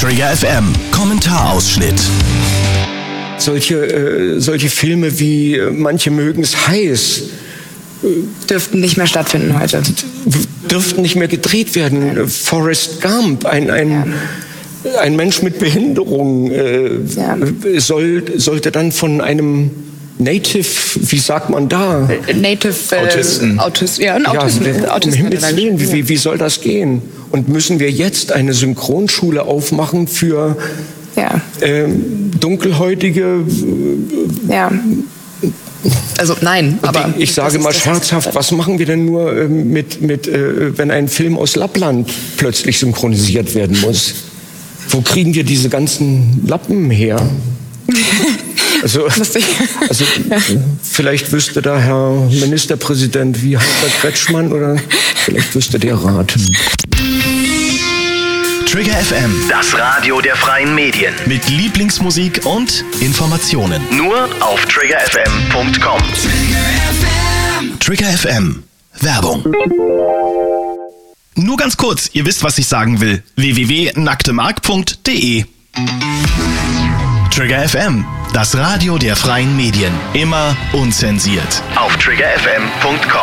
Trigger FM Kommentarausschnitt. Solche Filme wie Manche mögen's heiß dürften nicht mehr stattfinden heute. Dürften nicht mehr gedreht werden. Forrest Gump, ein Mensch mit Behinderung, sollte dann von einem Native, wie sagt man da? Native Autisten. Um Himmels Willen, wie soll das gehen? Und müssen wir jetzt eine Synchronschule aufmachen für dunkelhäutige? Ja. Also nein, aber ich sage mal scherzhaft, was machen wir denn nur wenn ein Film aus Lappland plötzlich synchronisiert werden muss? Wo kriegen wir diese ganzen Lappen her? Also vielleicht wüsste da Herr Ministerpräsident wie Herbert Kretschmann oder vielleicht wüsste der Rat. Trigger FM, Das Radio der freien Medien. mit Lieblingsmusik und Informationen. Nur auf triggerfm.com. Trigger FM. Werbung. Nur ganz kurz, ihr wisst, was ich sagen will. www.nacktemark.de. Trigger FM, das Radio der freien Medien. Immer unzensiert. Auf triggerfm.com.